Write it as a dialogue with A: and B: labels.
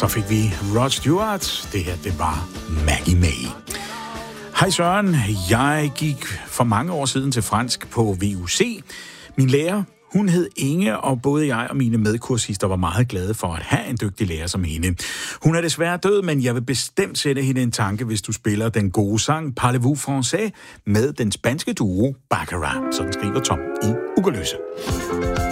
A: Så fik vi Rod Stewart. Det her, det var Maggie May. Hej Søren, jeg gik for mange år siden til fransk på VUC. Min lærer, hun hed Inge, og både jeg og mine medkursister var meget glade for at have en dygtig lærer som hende. Hun er desværre død, men jeg vil bestemt sætte hende en tanke, hvis du spiller den gode sang Parlez-vous français med den spanske duo Baccarat. Sådan skriver Tom i Ugerløse.